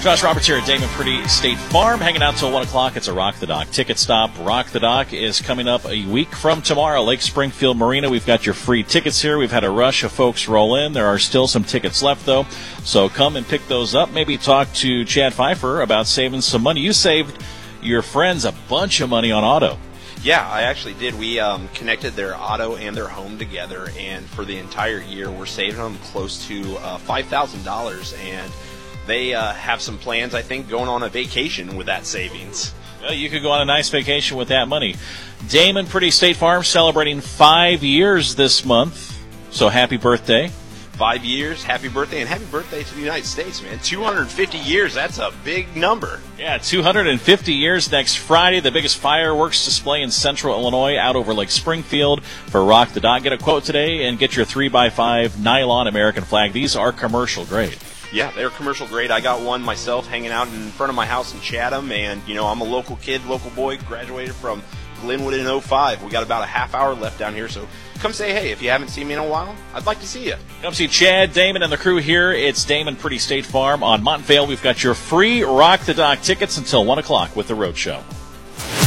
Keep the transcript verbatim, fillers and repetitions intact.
Josh Roberts here at Damon Pretty State Farm, hanging out till one o'clock. It's a Rock the Dock ticket stop. Rock the Dock is coming up a week from tomorrow. Lake Springfield Marina. We've got your free tickets here. We've had a rush of folks roll in. There are still some tickets left, though, so come and pick those up. Maybe talk to Chad Pfeiffer about saving some money. You saved your friends a bunch of money on auto. Yeah, I actually did. We um, connected their auto and their home together, and for the entire year, we're saving them close to uh, five thousand dollars, and they uh, have some plans, I think, going on a vacation with that savings. Well, you could go on a nice vacation with that money. Damon Pretty State Farm celebrating five years this month, so happy birthday. Five years, happy birthday, and happy birthday to the United States, man. two hundred fifty years, that's a big number. Yeah, two hundred fifty years next Friday. The biggest fireworks display in central Illinois out over Lake Springfield for Rock the Dock. Get a quote today and get your three by five nylon American flag. These are commercial grade. Yeah, they're commercial grade. I got one myself hanging out in front of my house in Chatham, and, you know, I'm a local kid, local boy, graduated from Glenwood in oh five. We got about a half hour left down here, so come say hey. If you haven't seen me in a while, I'd like to see you. Come see Chad, Damon, and the crew here. It's Damon Pretty State Farm on Montvale. We've got your free Rock the Dock tickets until one o'clock with the Road Show.